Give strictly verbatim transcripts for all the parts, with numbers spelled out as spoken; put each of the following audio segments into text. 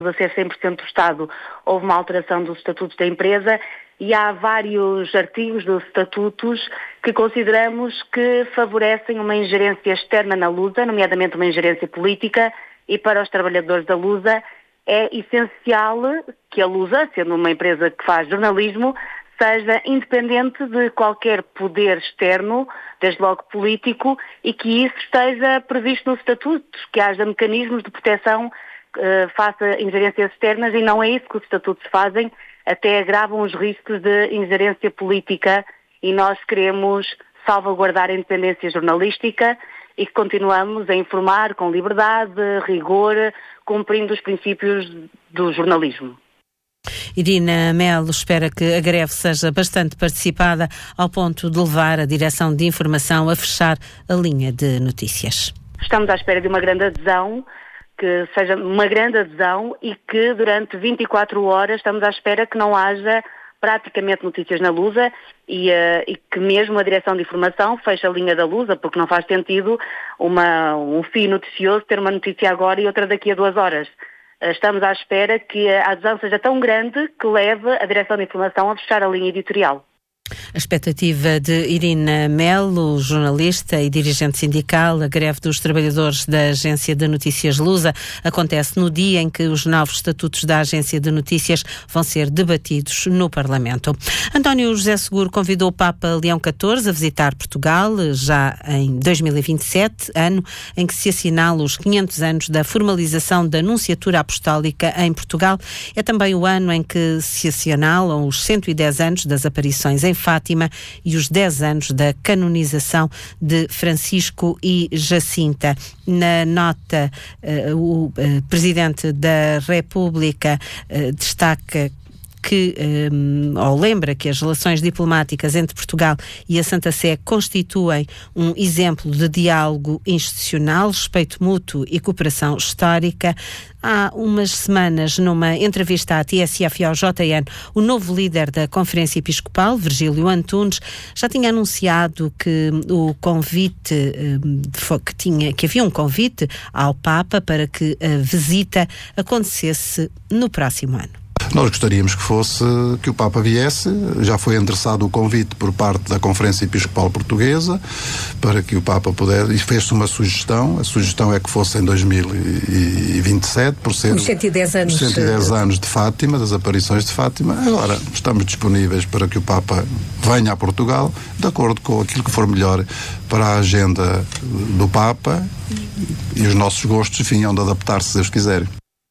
a ser cem por cento do Estado, houve uma alteração dos estatutos da empresa e há vários artigos dos estatutos que consideramos que favorecem uma ingerência externa na Lusa, nomeadamente uma ingerência política, e para os trabalhadores da Lusa é essencial que a Lusa, sendo uma empresa que faz jornalismo, seja independente de qualquer poder externo, desde logo político, e que isso esteja previsto nos estatutos, que haja mecanismos de proteção Uh, faça ingerências externas, e não é isso que os estatutos fazem, até agravam os riscos de ingerência política, e nós queremos salvaguardar a independência jornalística e que continuamos a informar com liberdade, rigor, cumprindo os princípios do jornalismo. Irina Melo espera que a greve seja bastante participada ao ponto de levar a Direção de Informação a fechar a linha de notícias. Estamos à espera de uma grande adesão, que seja uma grande adesão e que durante vinte e quatro horas estamos à espera que não haja praticamente notícias na Lusa e, uh, e que mesmo a Direção de Informação feche a linha da Lusa, porque não faz sentido uma, um fio noticioso ter uma notícia agora e outra daqui a duas horas. Uh, estamos à espera que a adesão seja tão grande que leve a Direção de Informação a fechar a linha editorial. A expectativa de Irina Melo, jornalista e dirigente sindical. A greve dos trabalhadores da Agência de Notícias Lusa acontece no dia em que os novos estatutos da Agência de Notícias vão ser debatidos no Parlamento. António José Seguro convidou o Papa Leão catorze a visitar Portugal, já em dois mil e vinte e sete, ano em que se assinala os quinhentos anos da formalização da Nunciatura Apostólica em Portugal. É também o ano em que se assinalam os cento e dez anos das aparições em Fátima e os dez anos da canonização de Francisco e Jacinta. Na nota, uh, o uh, Presidente da República uh, destaca que, um, ou lembra que as relações diplomáticas entre Portugal e a Santa Sé constituem um exemplo de diálogo institucional, respeito mútuo e cooperação histórica. Há umas semanas, numa entrevista à T S F e ao J N, o novo líder da Conferência Episcopal, Virgílio Antunes, já tinha anunciado que o convite, que, tinha, que havia um convite ao Papa para que a visita acontecesse no próximo ano. Nós gostaríamos que fosse, que o Papa viesse. Já foi endereçado o convite por parte da Conferência Episcopal Portuguesa para que o Papa pudesse, e fez-se uma sugestão. A sugestão é que fosse em dois mil e vinte e sete, por ser os cento e dez anos, cento e dez anos de Fátima, das aparições de Fátima. Agora, estamos disponíveis para que o Papa venha a Portugal, de acordo com aquilo que for melhor para a agenda do Papa, e os nossos gostos, enfim, hão de adaptar-se, se Deus quiser.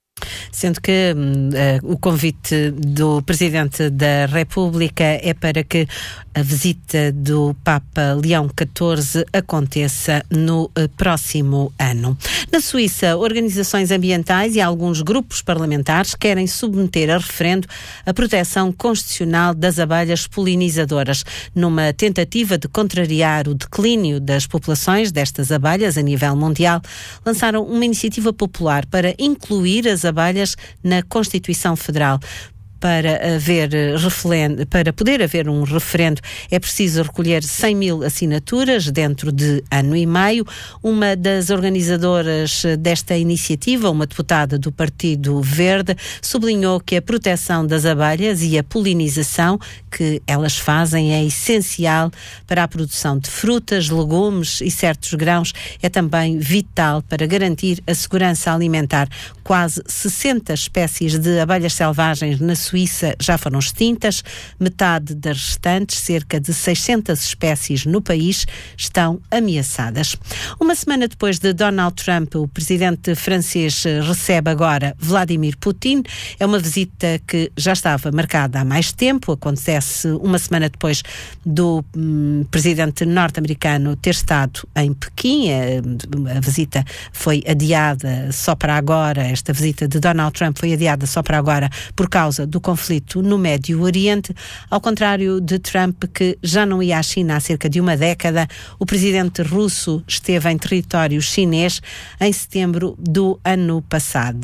Sendo que uh, o convite do Presidente da República é para que a visita do Papa Leão catorze aconteça no uh, próximo ano. Na Suíça, organizações ambientais e alguns grupos parlamentares querem submeter a referendo a proteção constitucional das abelhas polinizadoras, numa tentativa de contrariar o declínio das populações destas abelhas a nível mundial. Lançaram uma iniciativa popular para incluir as abelhas na Constituição Federal. Para haver referendo, para poder haver um referendo é preciso recolher cem mil assinaturas dentro de ano e meio. Uma das organizadoras desta iniciativa, uma deputada do Partido Verde, sublinhou que a proteção das abelhas e a polinização que elas fazem é essencial para a produção de frutas, legumes e certos grãos. É também vital para garantir a segurança alimentar. Quase sessenta espécies de abelhas selvagens na Suíça já foram extintas, metade das restantes, cerca de seiscentas espécies no país, estão ameaçadas. Uma semana depois de Donald Trump, o presidente francês recebe agora Vladimir Putin. É uma visita que já estava marcada há mais tempo, acontece uma semana depois do hum, presidente norte-americano ter estado em Pequim. A, a visita foi adiada só para agora, esta visita de Donald Trump foi adiada só para agora por causa do conflito no Médio Oriente. Ao contrário de Trump, que já não ia à China há cerca de uma década, o presidente russo esteve em território chinês em setembro do ano passado.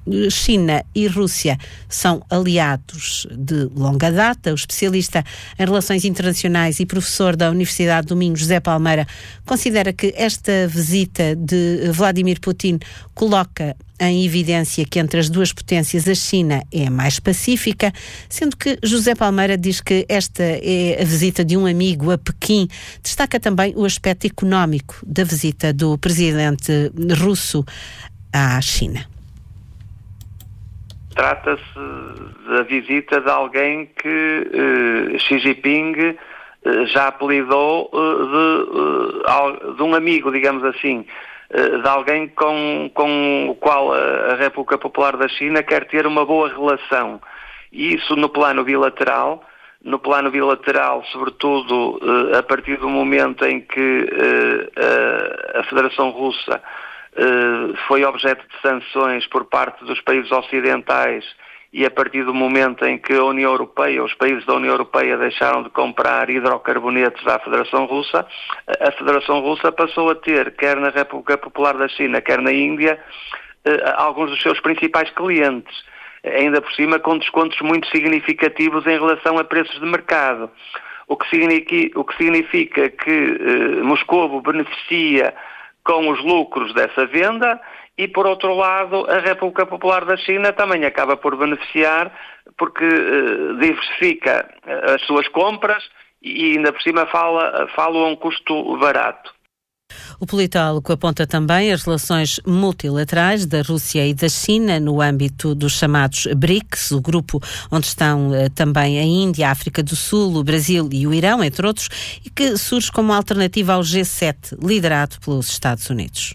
China e Rússia são aliados de longa data. O especialista em relações internacionais e professor da Universidade do Minho, José Palmeira, considera que esta visita de Vladimir Putin coloca em evidência que entre as duas potências a China é mais pacífica, sendo que José Palmeira diz que esta é a visita de um amigo a Pequim. Destaca também o aspecto económico da visita do presidente russo à China. Trata-se da visita de alguém que eh, Xi Jinping eh, já apelidou eh, de, eh, de um amigo, digamos assim, eh, de alguém com, com o qual a República Popular da China quer ter uma boa relação. E isso no plano bilateral, no plano bilateral, sobretudo eh, a partir do momento em que eh, a, a Federação Russa Uh, foi objeto de sanções por parte dos países ocidentais e a partir do momento em que a União Europeia, os países da União Europeia deixaram de comprar hidrocarbonetos à Federação Russa, a Federação Russa passou a ter, quer na República Popular da China, quer na Índia, uh, alguns dos seus principais clientes, ainda por cima com descontos muito significativos em relação a preços de mercado. O que significa, o que, significa que uh, Moscovo beneficia com os lucros dessa venda e, por outro lado, a República Popular da China também acaba por beneficiar porque eh, diversifica as suas compras e ainda por cima fala, fala a um custo barato. O politólogo aponta também as relações multilaterais da Rússia e da China no âmbito dos chamados BRICS, o grupo onde estão uh, também a Índia, a África do Sul, o Brasil e o Irão, entre outros, e que surge como alternativa ao G sete, liderado pelos Estados Unidos.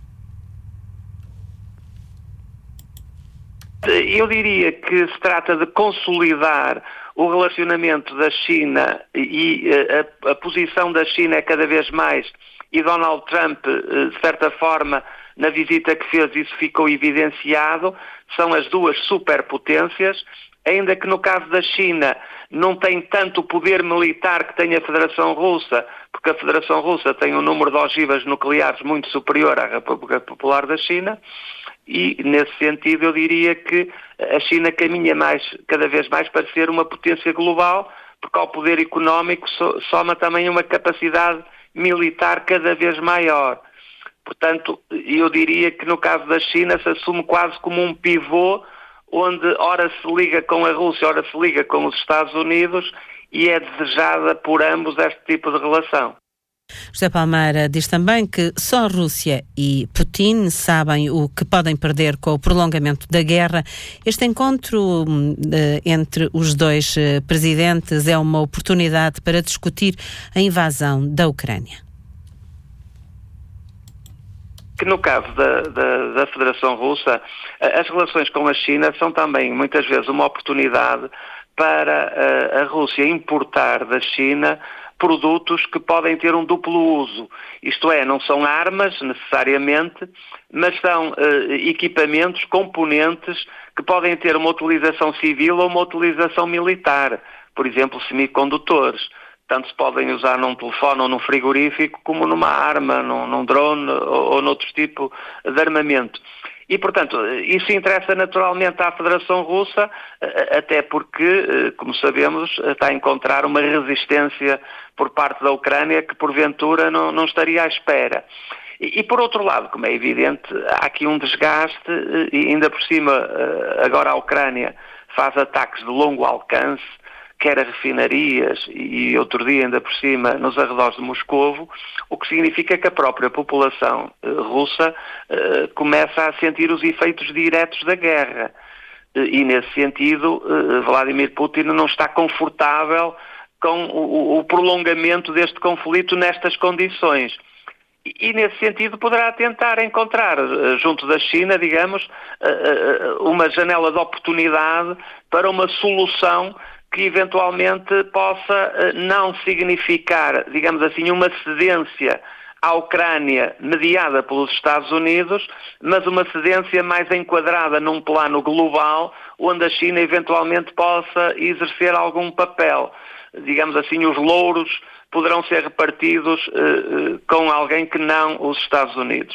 Eu diria que se trata de consolidar o relacionamento da China e a, a posição da China é cada vez mais, e Donald Trump, de certa forma, na visita que fez, isso ficou evidenciado, são as duas superpotências, ainda que no caso da China não tem tanto poder militar que tem a Federação Russa, porque a Federação Russa tem um número de ogivas nucleares muito superior à República Popular da China, e nesse sentido eu diria que a China caminha mais, cada vez mais para ser uma potência global, porque ao poder económico soma também uma capacidade militar cada vez maior. Portanto, eu diria que no caso da China se assume quase como um pivô, onde ora se liga com a Rússia, ora se liga com os Estados Unidos, e é desejada por ambos este tipo de relação. José Palmeira diz também que só a Rússia e Putin sabem o que podem perder com o prolongamento da guerra. Este encontro eh, entre os dois eh, presidentes é uma oportunidade para discutir a invasão da Ucrânia. Que no caso da, da, da Federação Russa, as relações com a China são também muitas vezes uma oportunidade para a, a Rússia importar da China produtos que podem ter um duplo uso. Isto é, não são armas necessariamente, mas são uh, equipamentos, componentes que podem ter uma utilização civil ou uma utilização militar. Por exemplo, semicondutores. Tanto se podem usar num telefone ou num frigorífico como numa arma, num, num drone ou, ou noutro tipo de armamento. E, portanto, isso interessa naturalmente à Federação Russa, até porque, como sabemos, está a encontrar uma resistência por parte da Ucrânia que, porventura, não, não estaria à espera. E, e, por outro lado, como é evidente, há aqui um desgaste, e ainda por cima, agora a Ucrânia faz ataques de longo alcance, quer a refinarias e outro dia ainda por cima nos arredores de Moscovo, o que significa que a própria população uh, russa uh, começa a sentir os efeitos diretos da guerra. Uh, e nesse sentido, uh, Vladimir Putin não está confortável com o, o prolongamento deste conflito nestas condições. E, e nesse sentido poderá tentar encontrar, uh, junto da China, digamos, uh, uh, uma janela de oportunidade para uma solução que eventualmente possa não significar, digamos assim, uma cedência à Ucrânia mediada pelos Estados Unidos, mas uma cedência mais enquadrada num plano global, onde a China eventualmente possa exercer algum papel. Digamos assim, os louros poderão ser repartidos uh, uh, com alguém que não os Estados Unidos.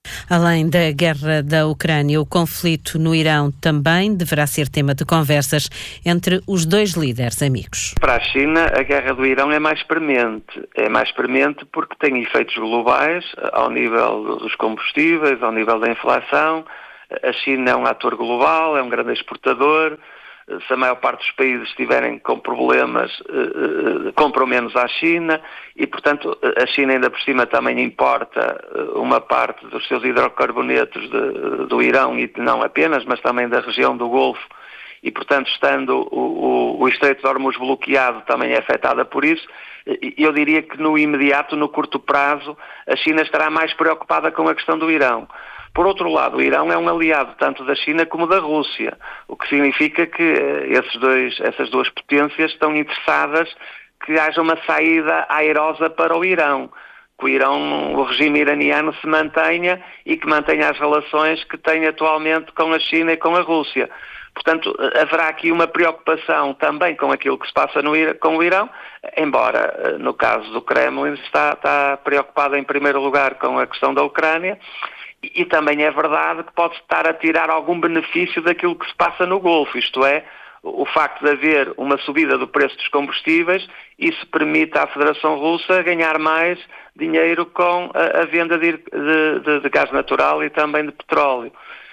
Além da guerra da Ucrânia, o conflito no Irão também deverá ser tema de conversas entre os dois líderes amigos. Para a China, a guerra do Irão é mais premente. É mais premente porque tem efeitos globais ao nível dos combustíveis, ao nível da inflação. A China é um ator global, é um grande exportador. Se a maior parte dos países estiverem com problemas, eh, eh, compram menos à China e, portanto, a China ainda por cima também importa uma parte dos seus hidrocarbonetos de, do Irão e não apenas, mas também da região do Golfo e, portanto, estando o, o, o Estreito de Hormuz bloqueado também é afetada por isso. Eu diria que no imediato, no curto prazo, a China estará mais preocupada com a questão do Irão. Por outro lado, o Irão é um aliado tanto da China como da Rússia, o que significa que esses dois, essas duas potências estão interessadas que haja uma saída airosa para o Irão, que o Irão, o regime iraniano se mantenha e que mantenha as relações que tem atualmente com a China e com a Rússia. Portanto, haverá aqui uma preocupação também com aquilo que se passa no, com o Irão, embora, no caso do Kremlin, está, está preocupado em primeiro lugar com a questão da Ucrânia. E também é verdade que pode estar a tirar algum benefício daquilo que se passa no Golfo, isto é, o facto de haver uma subida do preço dos combustíveis, isso permite à Federação Russa ganhar mais dinheiro com a, a venda de, de, de gás natural e também de petróleo.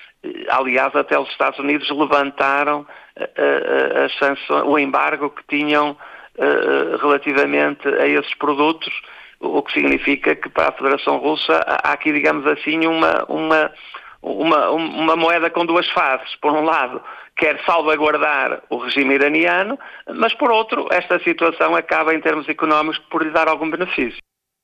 Aliás, até os Estados Unidos levantaram a, a, as sanções, o embargo que tinham a, relativamente a esses produtos, o que significa que para a Federação Russa há aqui, digamos assim, uma, uma, uma, uma moeda com duas faces. Por um lado, quer salvaguardar o regime iraniano, mas por outro, esta situação acaba em termos económicos por lhe dar algum benefício.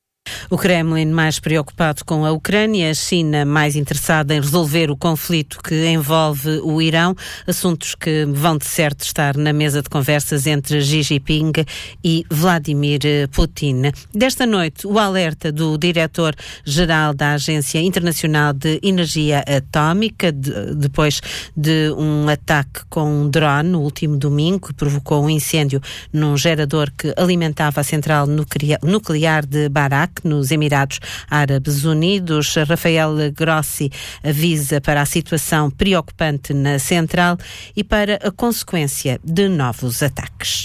O Kremlin mais preocupado com a Ucrânia, a China mais interessada em resolver o conflito que envolve o Irão, assuntos que vão de certo estar na mesa de conversas entre Xi Jinping e Vladimir Putin. Desta noite, o alerta do diretor-geral da Agência Internacional de Energia Atómica, de, depois de um ataque com um drone no último domingo, que provocou um incêndio num gerador que alimentava a central nuclear de Barak, nos Emirados Árabes Unidos. Rafael Grossi avisa para a situação preocupante na central e para a consequência de novos ataques.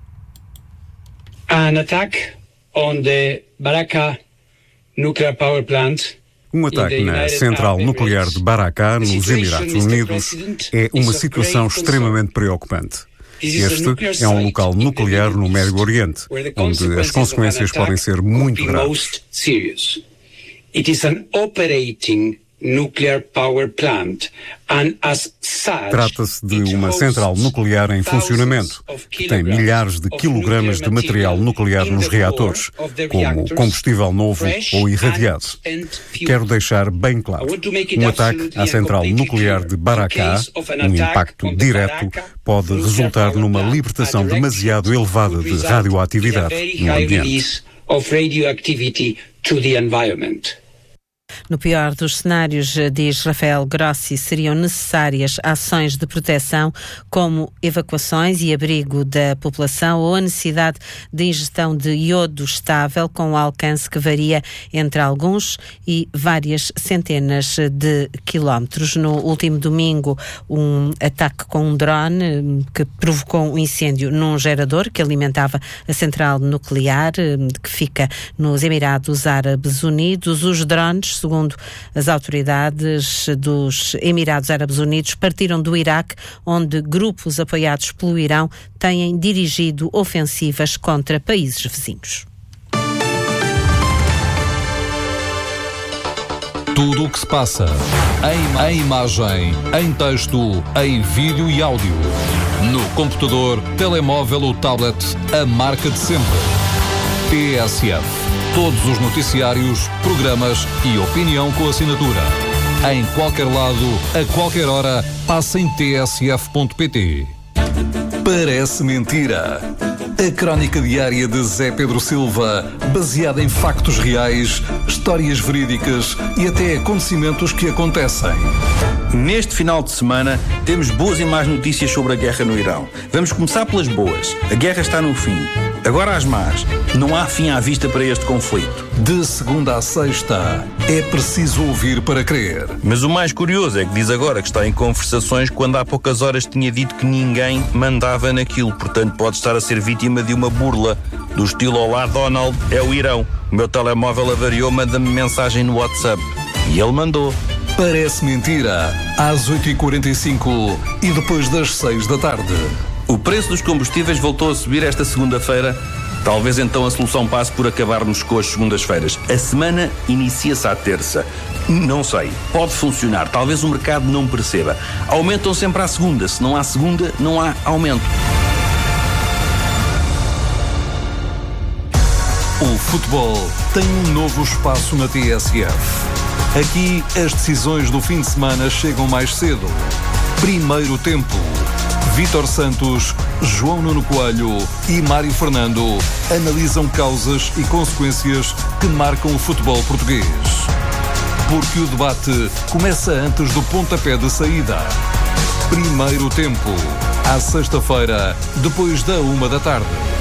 An attack on the Barakah nuclear power plant. Um ataque na central nuclear de Barakah, nos Emirados Unidos, é uma situação extremamente preocupante. Este é um local nuclear no Médio Oriente, onde as consequências podem ser muito graves. It is an operating nuclear power plant, and as such, trata-se de uma central nuclear em funcionamento, que tem milhares de quilogramas de material nuclear nos reatores, como combustível novo ou irradiado. Quero deixar bem claro, um ataque à central nuclear de Barakah, um impacto direto, pode resultar numa libertação demasiado elevada de radioatividade no ambiente. No pior dos cenários, diz Rafael Grossi, seriam necessárias ações de proteção, como evacuações e abrigo da população ou a necessidade de ingestão de iodo estável com alcance que varia entre alguns e várias centenas de quilómetros. No último domingo, um ataque com um drone que provocou um incêndio num gerador que alimentava a central nuclear que fica nos Emirados Árabes Unidos. Os drones, segundo as autoridades dos Emirados Árabes Unidos, partiram do Iraque, onde grupos apoiados pelo Irão têm dirigido ofensivas contra países vizinhos. Tudo o que se passa, em, em imagem, em texto, em vídeo e áudio. No computador, telemóvel ou tablet, a marca de sempre. T S F. Todos os noticiários, programas e opinião com assinatura. Em qualquer lado, a qualquer hora, passa em t s f ponto p t. Parece mentira. A crónica diária de Zé Pedro Silva, baseada em factos reais, histórias verídicas e até acontecimentos que acontecem. Neste final de semana temos boas e más notícias sobre a guerra no Irão. Vamos começar pelas boas. A guerra está no fim. Agora as más. Não há fim à vista para este conflito. De segunda a sexta, é preciso ouvir para crer. Mas o mais curioso é que diz agora que está em conversações quando há poucas horas tinha dito que ninguém mandava naquilo. Portanto, pode estar a ser vítima de uma burla. Do estilo Olá Donald, é o Irão. O meu telemóvel avariou, manda-me mensagem no WhatsApp. E ele mandou. Parece mentira. Às oito e quarenta e cinco e depois das seis da tarde. O preço dos combustíveis voltou a subir esta segunda-feira. Talvez então a solução passe por acabarmos com as segundas-feiras. A semana inicia-se à terça. Não sei. Pode funcionar. Talvez o mercado não perceba. Aumentam sempre à segunda. Se não há segunda, não há aumento. O futebol tem um novo espaço na T S F. Aqui, as decisões do fim de semana chegam mais cedo. Primeiro tempo. Vítor Santos, João Nuno Coelho e Mário Fernando analisam causas e consequências que marcam o futebol português. Porque o debate começa antes do pontapé de saída. Primeiro tempo. À sexta-feira, depois da uma da tarde.